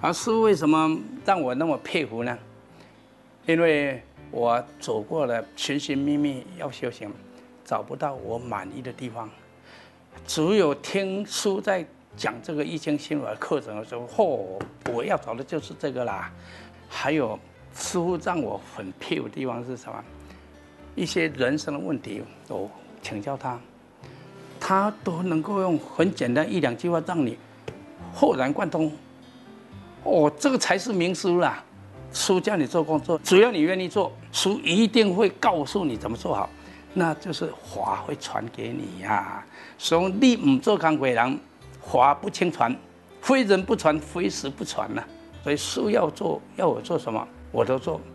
好，师父为什么让我那么佩服呢？因为我走过了寻寻觅觅要修行，找不到我满意的地方。只有听书在讲这个易经心法课程的时候，我要找的就是这个啦。还有师父让我很佩服的地方是什么？一些人生的问题，我请教他，他都能够用很简单一两句话让你豁然贯通。这个才是名师啦！书叫你做工作，只要你愿意做，书一定会告诉你怎么做好，那就是法会传给你呀。所以你唔做工为人，法不轻传，非人不传，非时不传呐。所以书要做，要我做什么，我都做。